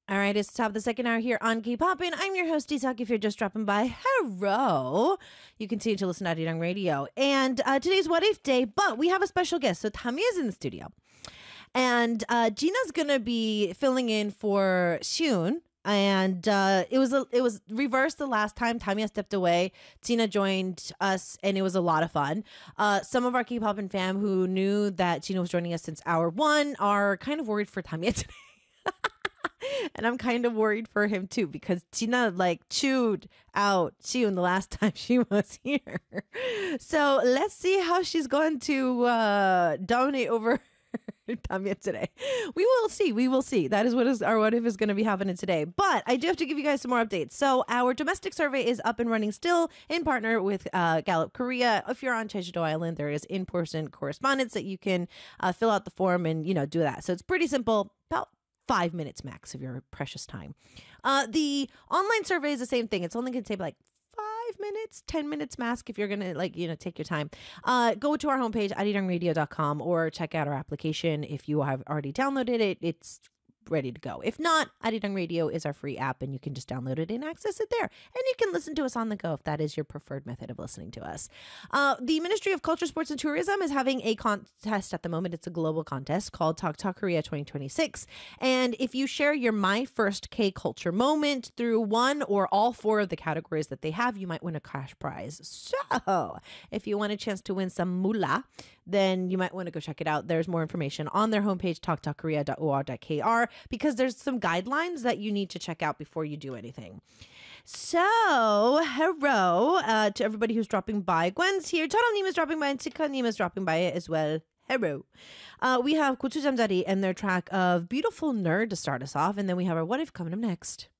All right, it's the top of the second hour here on K-Poppin'. I'm your host, Isak. If you're just dropping by, hello. You continue to listen to Arirang Radio. And today's What If Day, but we have a special guest. So Tami is in the studio. And Gina's going to be filling in for Shun. And it was reversed the last time. Tamiya stepped away. Tina joined us, and it was a lot of fun. Some of our K-Poppin' fam who knew that Gina was joining us since hour one are kind of worried for Tamiya today. And I'm kind of worried for him too, because Tina chewed out Shun the last time she was here. So let's see how she's going to dominate over Tamiya today. We will see. We will see. That is our what if is going to be happening today. But I do have to give you guys some more updates. So our domestic survey is up and running still in partner with Gallup Korea. If you're on Jeju-do Island, there is in-person correspondence that you can fill out the form and do that. So it's pretty simple. About 5 minutes max of your precious time. The online survey is the same thing. It's only going to take 5 minutes, 10 minutes max if you're going to take your time. Go to our homepage, arirangradio.com, or check out our application. If you have already downloaded it, it's ready to go. If not, Arirang Radio is our free app, and you can just download it and access it there. And you can listen to us on the go if that is your preferred method of listening to us. The Ministry of Culture, Sports, and Tourism is having a contest at the moment. It's a global contest called Talk Talk Korea 2026. And if you share your My First K-Culture moment through one or all four of the categories that they have, you might win a cash prize. So if you want a chance to win some moolah, then you might want to go check it out. There's more information on their homepage, talktalkkorea.or.kr, because there's some guidelines that you need to check out before you do anything. So, hello to everybody who's dropping by. Gwen's here. Charam-님 is dropping by, and Tika-님 is dropping by as well. Hello. We have 고추잠자리 and their track of Beautiful Nerd to start us off, and then we have our What If coming up next.